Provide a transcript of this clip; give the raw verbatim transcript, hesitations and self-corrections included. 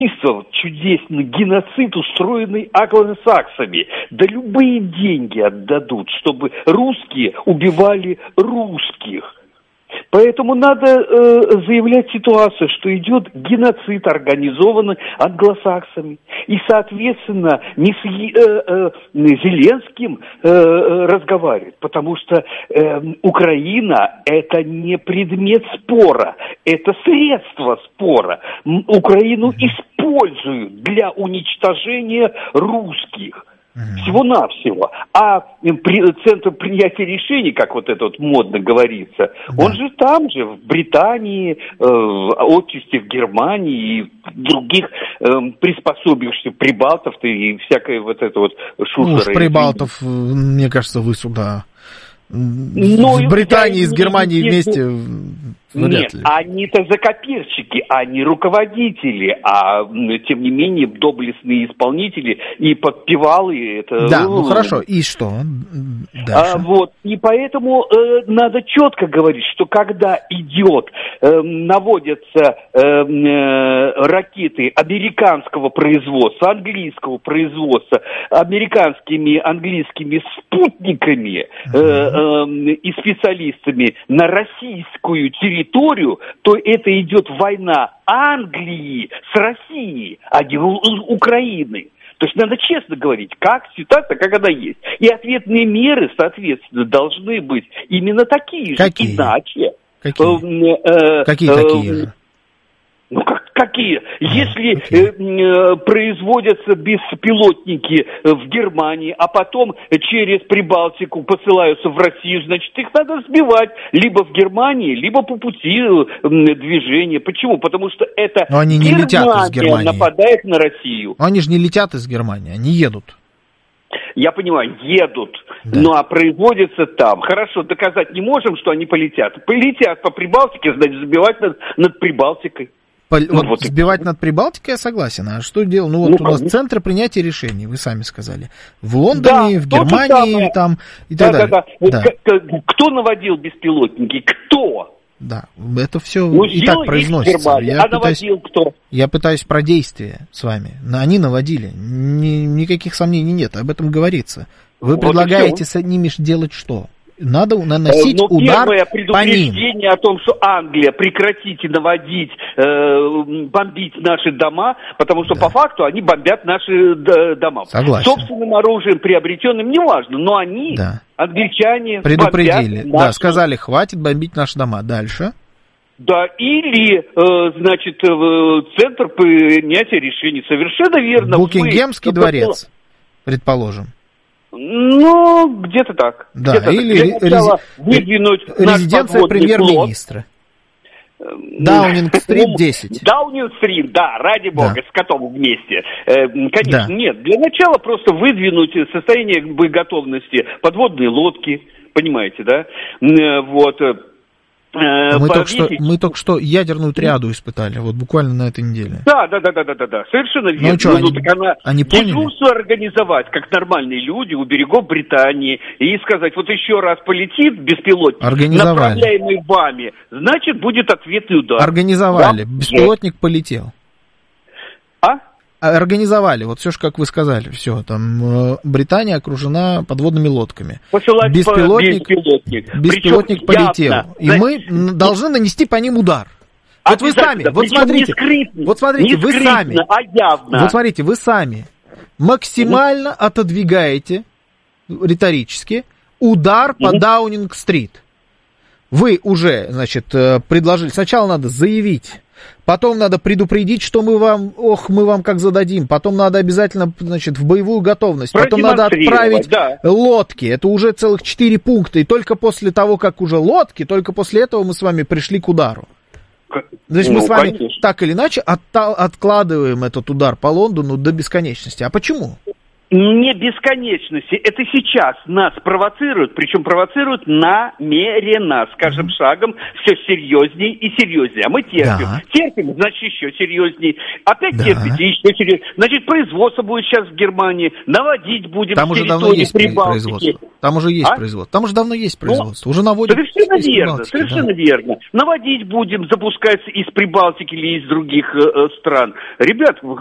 чудесный геноцид, устроенный англосаксами. Да любые деньги отдадут, чтобы русские убивали русских. Поэтому надо э, заявлять ситуацию, что идет геноцид, организованный англосаксами. И, соответственно, не с э, э, Зеленским э, разговаривать, потому что э, Украина – это не предмет спора, это средство спора. Украину используют для уничтожения русских. Всего-навсего. А при, центр принятия решений, как вот это вот модно говорится, да. Он же там же, в Британии, э, отчасти в Германии и других э, приспособившихся прибалтов и всякое вот это вот шушера. Ну, с прибалтов, мне кажется, вы сюда... Но в Британии и с Германией не, вместе нет, ли. Они-то закоперщики, они руководители, а тем не менее доблестные исполнители и подпевалы это... Да, ну хорошо, и что? А, вот, и поэтому э, надо четко говорить, что когда идет, э, наводятся э, э, ракеты американского производства, английского производства, американскими, английскими спутниками, э, э, и специалистами на российскую территорию, то это идет война Англии с Россией, а не Украины. То есть надо честно говорить, как ситуация, как она есть. И ответные меры, соответственно, должны быть именно такие же, Какие? Иначе. Какие? Э, э, Какие э, такие же? Ну, как, какие? Если okay. э, э, производятся беспилотники в Германии, а потом через Прибалтику посылаются в Россию, значит, их надо сбивать либо в Германии, либо по пути э, движения. Почему? Потому что это Но они не летят из Германии. Нападает на Россию. Но они же не летят из Германии, они едут. Я понимаю, едут, да. Ну а производятся там. Хорошо, доказать не можем, что они полетят. Полетят по Прибалтике, значит, забивать над, над Прибалтикой. По, ну, вот вот сбивать и... над Прибалтикой я согласен. А что делать? Ну вот ну, у нас центр принятия решений, вы сами сказали. В Лондоне, да, в Германии там и так да, далее. Да, да. Да. Кто наводил беспилотники? Кто? Да, это все ну, и так произносится. Я а пытаюсь, наводил кто? Я пытаюсь про действия с вами. Они наводили. Ни, никаких сомнений нет, об этом говорится. Вы вот предлагаете с ними делать что? Надо наносить Но удар первое по ним. предупреждение о том, что Англия, прекратите наводить, э, бомбить наши дома, потому что да. по факту они бомбят наши дома. Согласен. Собственным оружием, приобретенным, неважно, но они, да. англичане, предупредили. бомбят да, наши... сказали, хватит бомбить наши дома. Дальше. Да, или, э, значит, э, центр принятия решений. Совершенно верно. Букингемский Вы... дворец, предположим. Ну, где-то так. Да, где-то или так. Рези... выдвинуть резиденция премьер-министра. Даунинг-стрит десять. Даунинг-стрит, да, ради бога, да. с котом вместе. Э, конечно, да. нет. Для начала просто выдвинуть состояние боеготовности подводные лодки, понимаете, да? Э, вот. Мы только, что, мы только что ядерную триаду испытали, вот буквально на этой неделе. Да, да, да, да, да, да, да. Совершенно верно. Ну, что, ну, они, так она они поняли? дежурство организовать, как нормальные люди у берегов Британии, и сказать, вот еще раз полетит беспилотник, направляемый вами, значит, будет ответный удар. Организовали, да? Беспилотник полетел. А? Организовали, вот все же, как вы сказали, все, там Британия окружена подводными лодками. Посылать беспилотник, беспилотник. беспилотник полетел, явно, и мы должны нанести по ним удар. Вот вы сами, вот смотрите, скрытно, вот смотрите, вы скрытно, сами, а явно. вот смотрите, вы сами максимально mm-hmm. отодвигаете риторически удар mm-hmm. по Даунинг-стрит. Вы уже, значит, предложили, сначала надо заявить, потом надо предупредить, что мы вам, ох, мы вам как зададим, потом надо обязательно, значит, в боевую готовность, потом надо отправить да. лодки, это уже целых четыре пункта, и только после того, как уже лодки, только после этого мы с вами пришли к удару. Значит, ну, мы с вами конечно. так или иначе от, откладываем этот удар по Лондону до бесконечности. А почему? Не бесконечности. Это сейчас нас провоцируют, причем провоцируют намеренно, скажем, шагом все серьезней и серьезнее. А мы терпим. Да. Терпим, значит, еще серьезней. Опять Да. терпите, еще серьезнее. Значит, производство будет сейчас в Германии. Наводить будем Там с уже давно территории есть Прибалтики. производство. Там уже есть А? производство. Там уже давно есть производство. Ну, уже наводят совершенно из верно, Прибалтики, совершенно да. верно. Наводить будем, запускать из Прибалтики или из других э, стран. Ребят,